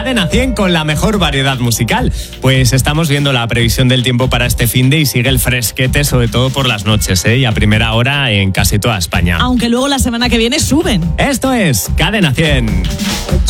Cadena 100 con la mejor variedad musical. Pues estamos viendo la previsión del tiempo para este finde y sigue el fresquete, sobre todo por las noches, y a primera hora en casi toda España. Aunque luego la semana que viene suben. Esto es Cadena 100.